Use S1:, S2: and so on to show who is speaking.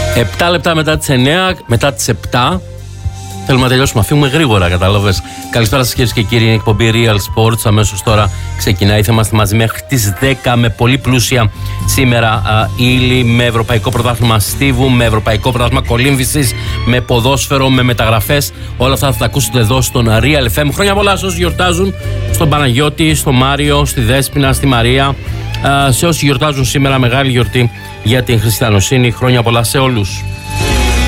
S1: 7 λεπτά μετά τις 9, μετά τις 7. Θέλουμε να τελειώσουμε, αφήνουμε γρήγορα, κατάλαβες. Καλησπέρα σας κυρίες και κύριοι, η εκπομπή Real Sports αμέσως τώρα ξεκινάει. Θα είμαστε μαζί μέχρι τις 10 με πολύ πλούσια σήμερα ύλη, με ευρωπαϊκό πρωτάθλημα στίβου, με ευρωπαϊκό πρωτάθλημα κολύμβησης, με ποδόσφαιρο, με μεταγραφές. Όλα αυτά θα τα ακούσετε εδώ στον Real FM. Χρόνια πολλά σε όσους γιορτάζουν, στον Παναγιώτη, στον Μάριο, στη Δέσποινα, στη Μαρία. Σε όσοι γιορτάζουν σήμερα μεγάλη γιορτή για την χριστιανοσύνη. Χρόνια πολλά σε όλους.